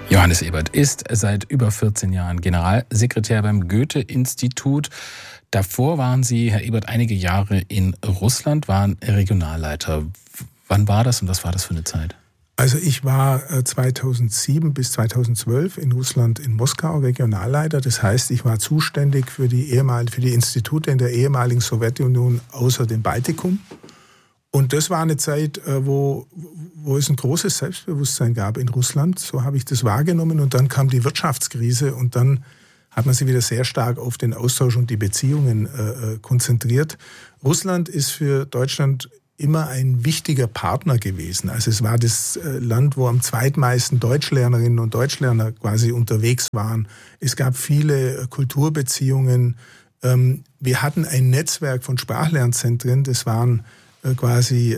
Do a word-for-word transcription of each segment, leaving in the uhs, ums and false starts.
Johannes Ebert ist seit über vierzehn Jahren Generalsekretär beim Goethe-Institut. Davor waren Sie, Herr Ebert, einige Jahre in Russland, waren Regionalleiter. Wann war das und was war das für eine Zeit? Also ich war zweitausendsieben bis zweitausendzwölf in Russland in Moskau Regionalleiter. Das heißt, ich war zuständig für die ehemaligen, für die Institute in der ehemaligen Sowjetunion außer dem Baltikum. Und das war eine Zeit, wo, wo es ein großes Selbstbewusstsein gab in Russland. So habe ich das wahrgenommen. Und dann kam die Wirtschaftskrise und dann hat man sich wieder sehr stark auf den Austausch und die Beziehungen äh, konzentriert. Russland ist für Deutschland immer ein wichtiger Partner gewesen. Also es war das Land, wo am zweitmeisten Deutschlernerinnen und Deutschlerner quasi unterwegs waren. Es gab viele Kulturbeziehungen. Wir hatten ein Netzwerk von Sprachlernzentren. Das waren quasi,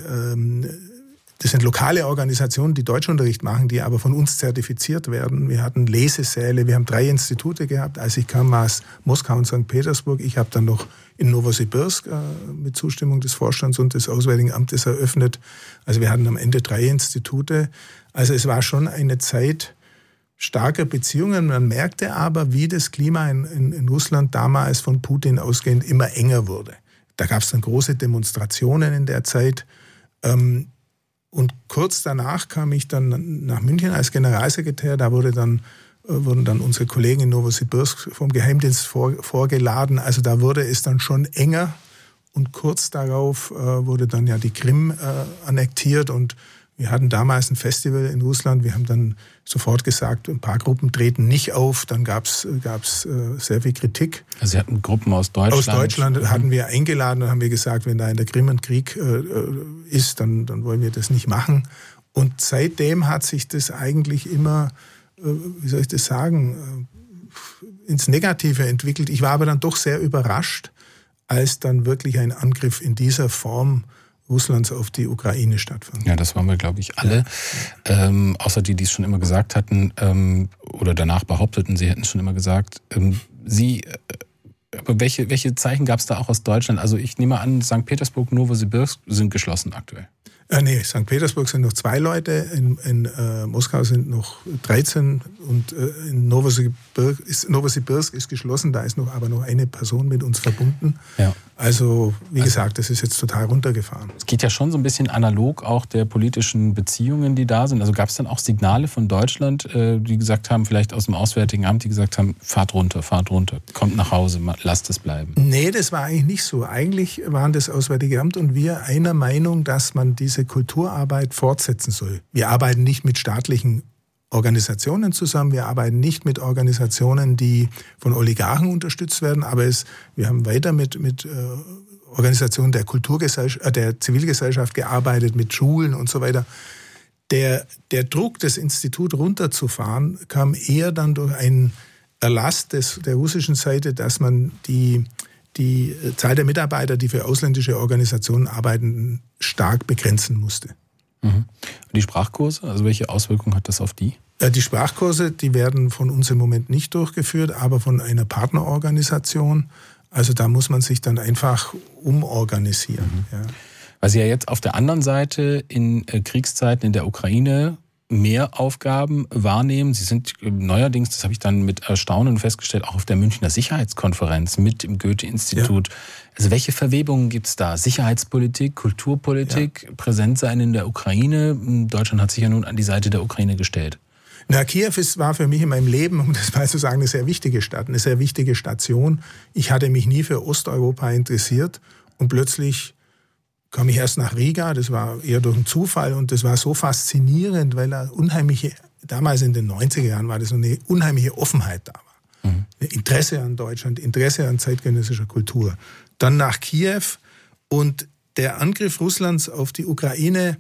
das sind lokale Organisationen, die Deutschunterricht machen, die aber von uns zertifiziert werden. Wir hatten Lesesäle, wir haben drei Institute gehabt. Als ich kam, war es Moskau und Sankt Petersburg. Ich habe dann noch in Novosibirsk äh, mit Zustimmung des Vorstands und des Auswärtigen Amtes eröffnet. Also wir hatten am Ende drei Institute. Also es war schon eine Zeit starker Beziehungen. Man merkte aber, wie das Klima in, in, in Russland damals von Putin ausgehend immer enger wurde. Da gab es dann große Demonstrationen in der Zeit. Ähm, und kurz danach kam ich dann nach München als Generalsekretär. Da wurde dann wurden dann unsere Kollegen in Novosibirsk vom Geheimdienst vor, vorgeladen. Also da wurde es dann schon enger und kurz darauf äh, wurde dann ja die Krim äh, annektiert und wir hatten damals ein Festival in Russland. Wir haben dann sofort gesagt, ein paar Gruppen treten nicht auf. Dann gab es gab's, äh, sehr viel Kritik. Also Sie hatten Gruppen aus Deutschland? Aus Deutschland mhm. hatten wir eingeladen und haben wir gesagt, wenn da in der Krim ein Krieg äh, ist, dann, dann wollen wir das nicht machen. Und seitdem hat sich das eigentlich immer, wie soll ich das sagen, ins Negative entwickelt. Ich war aber dann doch sehr überrascht, als dann wirklich ein Angriff in dieser Form Russlands auf die Ukraine stattfand. Ja, das waren wir, glaube ich, alle. Ja. Ähm, außer die, die es schon immer gesagt hatten ähm, oder danach behaupteten, sie hätten es schon immer gesagt. Ähm, sie, äh, aber welche, welche Zeichen gab es da auch aus Deutschland? Also ich nehme an, Sankt Petersburg, Novosibirsk sind geschlossen aktuell. Äh, nee, Sankt Petersburg sind noch zwei Leute, in, in äh, Moskau sind noch dreizehn und äh, in Novosibirsk ist, Novosibirsk ist geschlossen, da ist noch aber noch eine Person mit uns verbunden. Ja. Also, wie also, gesagt, das ist jetzt total runtergefahren. Es geht ja schon so ein bisschen analog auch der politischen Beziehungen, die da sind. Also gab es dann auch Signale von Deutschland, äh, die gesagt haben, vielleicht aus dem Auswärtigen Amt, die gesagt haben, fahrt runter, fahrt runter, kommt nach Hause, lasst es bleiben? Nee, das war eigentlich nicht so. Eigentlich waren das Auswärtige Amt und wir einer Meinung, dass man diese Kulturarbeit fortsetzen soll. Wir arbeiten nicht mit staatlichen Organisationen zusammen, wir arbeiten nicht mit Organisationen, die von Oligarchen unterstützt werden, aber es, wir haben weiter mit, mit äh, Organisationen der Kulturgesellschaft, äh, der Zivilgesellschaft gearbeitet, mit Schulen und so weiter. Der, der Druck, das Institut runterzufahren, kam eher dann durch einen Erlass des, der russischen Seite, dass man die die Zahl der Mitarbeiter, die für ausländische Organisationen arbeiten, stark begrenzen musste. Mhm. Die Sprachkurse, also welche Auswirkungen hat das auf die? Die Sprachkurse, die werden von uns im Moment nicht durchgeführt, aber von einer Partnerorganisation. Also da muss man sich dann einfach umorganisieren. Mhm. Ja. Weil Sie ja jetzt auf der anderen Seite in Kriegszeiten in der Ukraine mehr Aufgaben wahrnehmen. Sie sind neuerdings, das habe ich dann mit Erstaunen festgestellt, auch auf der Münchner Sicherheitskonferenz mit im Goethe-Institut. Ja. Also welche Verwebungen gibt es da? Sicherheitspolitik, Kulturpolitik, ja. Präsent sein in der Ukraine. Deutschland hat sich ja nun an die Seite der Ukraine gestellt. Na, Kiew ist, war für mich in meinem Leben, um das mal zu sagen, eine sehr wichtige Stadt, eine sehr wichtige Station. Ich hatte mich nie für Osteuropa interessiert und plötzlich kam ich erst nach Riga, das war eher durch einen Zufall und das war so faszinierend, weil da unheimliche, damals in den neunziger Jahren war das so eine unheimliche Offenheit da war. Mhm. Interesse an Deutschland, Interesse an zeitgenössischer Kultur. Dann nach Kiew und der Angriff Russlands auf die Ukraine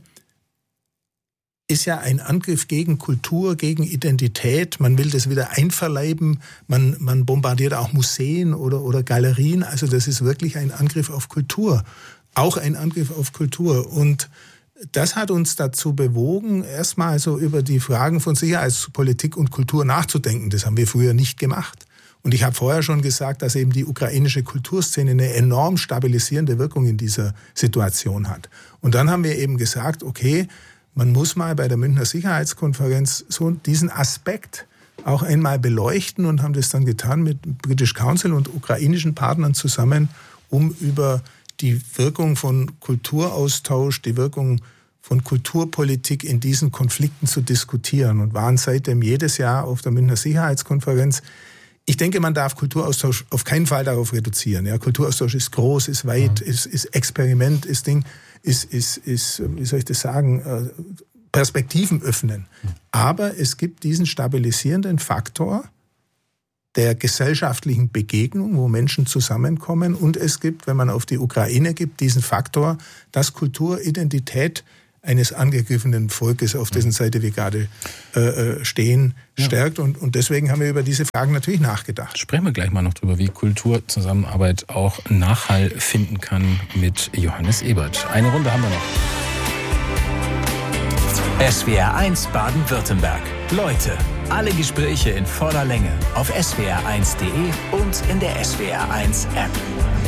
ist ja ein Angriff gegen Kultur, gegen Identität. Man will das wieder einverleiben. Man, man bombardiert auch Museen oder, oder Galerien. Also das ist wirklich ein Angriff auf Kultur. Auch ein Angriff auf Kultur. Und das hat uns dazu bewogen, erstmal so über die Fragen von Sicherheitspolitik und Kultur nachzudenken. Das haben wir früher nicht gemacht. Und ich habe vorher schon gesagt, dass eben die ukrainische Kulturszene eine enorm stabilisierende Wirkung in dieser Situation hat. Und dann haben wir eben gesagt, okay, man muss mal bei der Münchner Sicherheitskonferenz so diesen Aspekt auch einmal beleuchten und haben das dann getan mit British Council und ukrainischen Partnern zusammen, um über die Wirkung von Kulturaustausch, die Wirkung von Kulturpolitik in diesen Konflikten zu diskutieren und waren seitdem jedes Jahr auf der Münchner Sicherheitskonferenz. Ich denke, man darf Kulturaustausch auf keinen Fall darauf reduzieren. Ja, Kulturaustausch ist groß, ist weit, mhm. ist, ist Experiment, ist Ding, ist, ist, ist, wie soll ich das sagen, Perspektiven öffnen. Mhm. Aber es gibt diesen stabilisierenden Faktor der gesellschaftlichen Begegnung, wo Menschen zusammenkommen. Und es gibt, wenn man auf die Ukraine gibt, diesen Faktor, dass Kulturidentität eines angegriffenen Volkes, auf dessen Seite wir gerade äh, stehen, stärkt. Ja. Und, und deswegen haben wir über diese Fragen natürlich nachgedacht. Sprechen wir gleich mal noch drüber, wie Kulturzusammenarbeit auch Nachhall finden kann mit Johannes Ebert. Eine Runde haben wir noch. S W R eins Baden-Württemberg. Leute, alle Gespräche in voller Länge auf S W R eins Punkt de und in der S W R eins App.